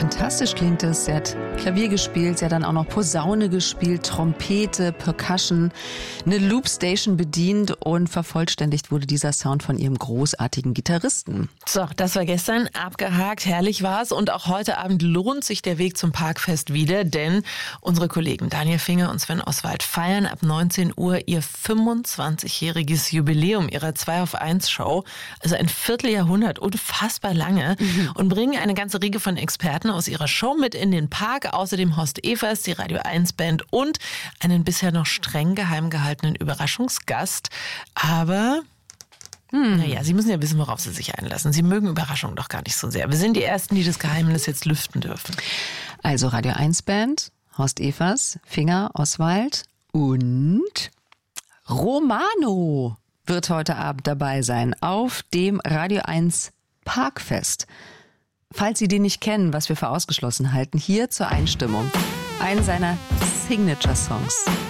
Fantastisch klingt es. Sie hat Klavier gespielt, sie hat dann auch noch Posaune gespielt, Trompete, Percussion, eine Loopstation bedient und vervollständigt wurde dieser Sound von ihrem großartigen Gitarristen. So, das war gestern abgehakt, herrlich war's und auch heute Abend lohnt sich der Weg zum Parkfest wieder, denn unsere Kollegen Daniel Finger und Sven Oswald feiern ab 19 Uhr ihr 25-jähriges Jubiläum ihrer 2 auf 1 Show, also ein Vierteljahrhundert, unfassbar lange, und bringen eine ganze Riege von Experten aus ihrer Show mit in den Park. Außerdem Horst Evers, die Radio 1 Band und einen bisher noch streng geheim gehaltenen Überraschungsgast. Aber naja, Sie müssen ja wissen, worauf Sie sich einlassen. Sie mögen Überraschungen doch gar nicht so sehr. Wir sind die Ersten, die das Geheimnis jetzt lüften dürfen. Also Radio 1 Band, Horst Evers, Finger, Oswald und Romano wird heute Abend dabei sein auf dem Radio 1 Parkfest. Falls Sie den nicht kennen, was wir für ausgeschlossen halten, hier zur Einstimmung einen seiner Signature-Songs.